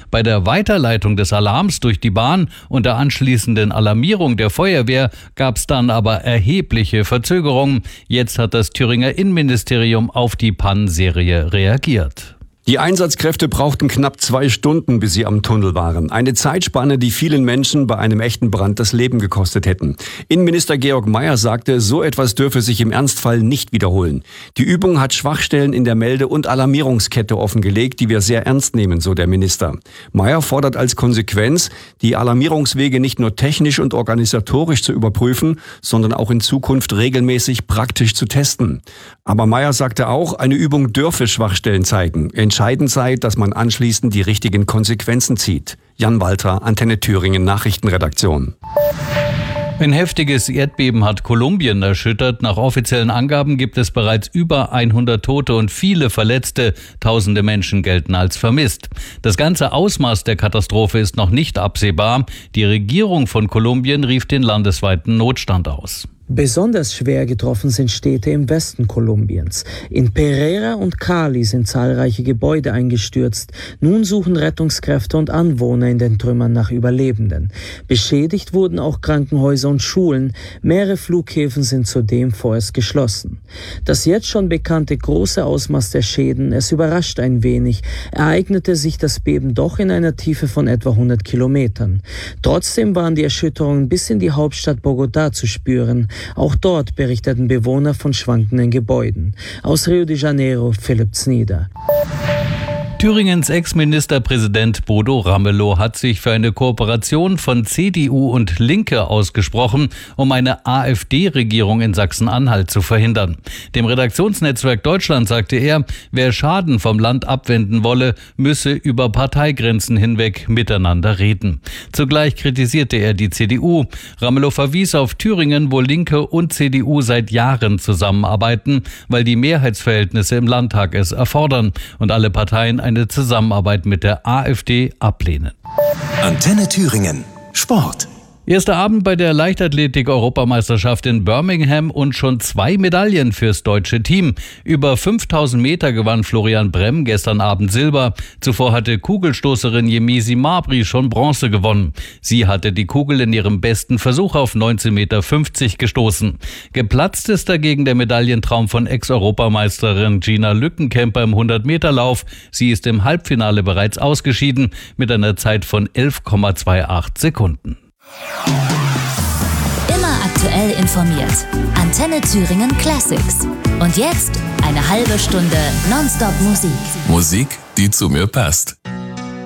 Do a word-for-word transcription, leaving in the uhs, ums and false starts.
Bei der Weiterleitung des Alarms durch die Bahn und der anschließenden Alarmierung der Feuerwehr gab es dann aber erhebliche Verzögerungen. Jetzt hat das Thüringer Innenministerium auf die Pannenserie reagiert. Die Einsatzkräfte brauchten knapp zwei Stunden, bis sie am Tunnel waren. Eine Zeitspanne, die vielen Menschen bei einem echten Brand das Leben gekostet hätten. Innenminister Georg Mayer sagte, so etwas dürfe sich im Ernstfall nicht wiederholen. Die Übung hat Schwachstellen in der Melde- und Alarmierungskette offengelegt, die wir sehr ernst nehmen, so der Minister. Mayer fordert als Konsequenz, die Alarmierungswege nicht nur technisch und organisatorisch zu überprüfen, sondern auch in Zukunft regelmäßig praktisch zu testen. Aber Mayer sagte auch, eine Übung dürfe Schwachstellen zeigen. Entscheidend sei, dass man anschließend die richtigen Konsequenzen zieht. Jan Walter, Antenne Thüringen Nachrichtenredaktion. Ein heftiges Erdbeben hat Kolumbien erschüttert. Nach offiziellen Angaben gibt es bereits über hundert Tote und viele Verletzte. Tausende Menschen gelten als vermisst. Das ganze Ausmaß der Katastrophe ist noch nicht absehbar. Die Regierung von Kolumbien rief den landesweiten Notstand aus. Besonders schwer getroffen sind Städte im Westen Kolumbiens. In Pereira und Cali sind zahlreiche Gebäude eingestürzt. Nun suchen Rettungskräfte und Anwohner in den Trümmern nach Überlebenden. Beschädigt wurden auch Krankenhäuser und Schulen. Mehrere Flughäfen sind zudem vorerst geschlossen. Das jetzt schon bekannte große Ausmaß der Schäden, es überrascht ein wenig, ereignete sich das Beben doch in einer Tiefe von etwa hundert Kilometern. Trotzdem waren die Erschütterungen bis in die Hauptstadt Bogotá zu spüren. Auch dort berichteten Bewohner von schwankenden Gebäuden. Aus Rio de Janeiro, Philipp Znieder. Thüringens Ex-Ministerpräsident Bodo Ramelow hat sich für eine Kooperation von C D U und Linke ausgesprochen, um eine AfD-Regierung in Sachsen-Anhalt zu verhindern. Dem Redaktionsnetzwerk Deutschland sagte er, wer Schaden vom Land abwenden wolle, müsse über Parteigrenzen hinweg miteinander reden. Zugleich kritisierte er die C D U. Ramelow verwies auf Thüringen, wo Linke und C D U seit Jahren zusammenarbeiten, weil die Mehrheitsverhältnisse im Landtag es erfordern und alle Parteien eine Zusammenarbeit mit der AfD ablehnen. Antenne Thüringen. Sport. Erster Abend bei der Leichtathletik-Europameisterschaft in Birmingham und schon zwei Medaillen fürs deutsche Team. Über fünftausend Meter gewann Florian Bremm gestern Abend Silber. Zuvor hatte Kugelstoßerin Yemisi Mabry schon Bronze gewonnen. Sie hatte die Kugel in ihrem besten Versuch auf neunzehn Komma fünfzig Meter gestoßen. Geplatzt ist dagegen der Medaillentraum von Ex-Europameisterin Gina Lückenkämper im hundert-Meter-Lauf. Sie ist im Halbfinale bereits ausgeschieden mit einer Zeit von elf Komma achtundzwanzig Sekunden. Immer aktuell informiert. Antenne Thüringen Classics. Und jetzt eine halbe Stunde Nonstop Musik. Musik, die zu mir passt.